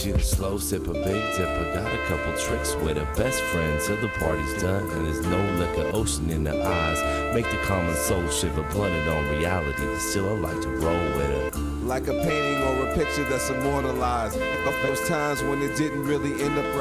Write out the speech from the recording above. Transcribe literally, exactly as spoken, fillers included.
She a slow sipper, big dipper, got a couple tricks with her best friend till the party's done and there's no liquor, ocean in her eyes, make the common soul shiver, blunted on reality, but still I like to roll with her. Like a painting or a picture that's immortalized of those times when it didn't really end up right.